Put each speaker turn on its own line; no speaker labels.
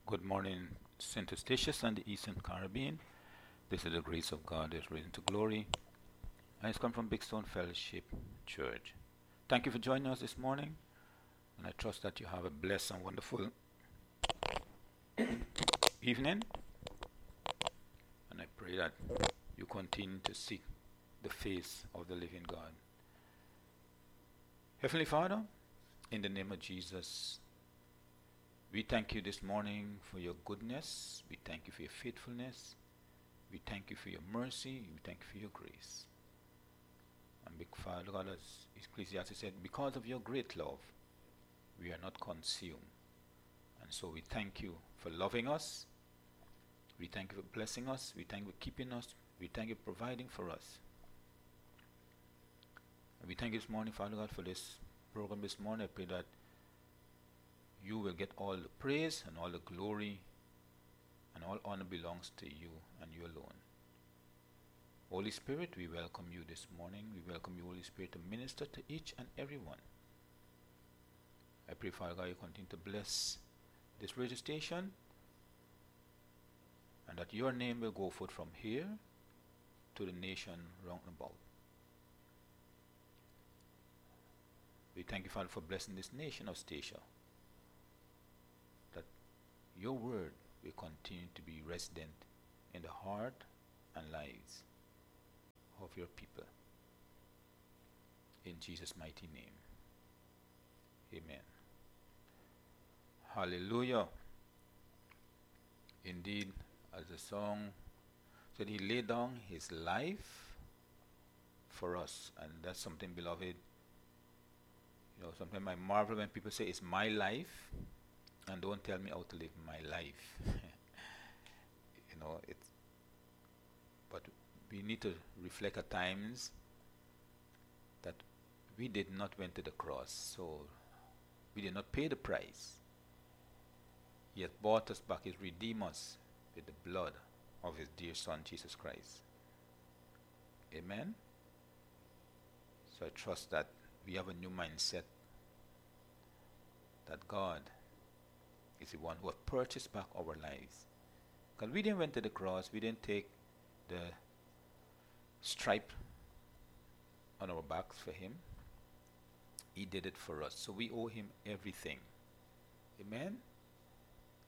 Good morning, St. Eustatius and the Eastern Caribbean. This is the grace of God is risen to glory, and it's come from Big Stone Fellowship Church. Thank you for joining us this morning, and I trust that you have a blessed and wonderful evening. And I pray that you continue to seek the face of the living God. Heavenly Father, in the name of Jesus, we thank you this morning for your goodness. We thank you for your faithfulness. We thank you for your mercy. We thank you for your grace. And big Father God, as Ecclesiastes said, because of your great love, we are not consumed. And so we thank you for loving us. We thank you for blessing us. We thank you for keeping us. We thank you for providing for us. And we thank you this morning, Father God, for this program this morning. I pray that you will get all the praise and all the glory, and all honor belongs to you and you alone. Holy Spirit, we welcome you this morning. We welcome you, Holy Spirit, to minister to each and every one. I pray, Father God, you continue to bless this radio station, and that your name will go forth from here to the nation round about. We thank you, Father, for blessing this nation of Statia, that your word will continue to be resident in the heart and lives of your people. In Jesus' mighty name. Amen. Hallelujah. Indeed, as the song said, he laid down his life for us. And that's something, beloved. Sometimes I marvel when people say it's my life and don't tell me how to live my life. But we need to reflect at times that we did not went to the cross, so we did not pay the price. He has bought us back, He redeemed us with the blood of His dear Son, Jesus Christ. Amen? So I trust that we have a new mindset, that God is the one who has purchased back our lives. Because we didn't went to the cross, we didn't take the stripe on our backs for Him. He did it for us, so we owe Him everything. Amen?